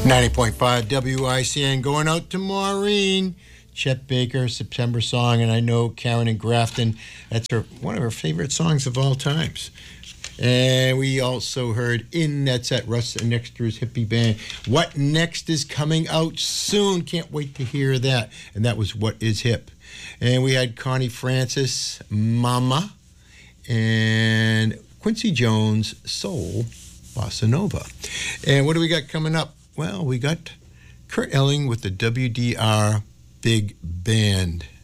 90.5 WICN going out to Maureen. Chet Baker, September Song, and I know Karen in Grafton, that's one of her favorite songs of all times. And we also heard that's at Russ and Nexter's Hippie Band. What Next is coming out soon. Can't wait to hear that. And that was What Is Hip. And we had Connie Francis, Mama, and Quincy Jones, Soul, Bossa Nova. And what do we got coming up? Well, we got Kurt Elling with the WDR Big Band.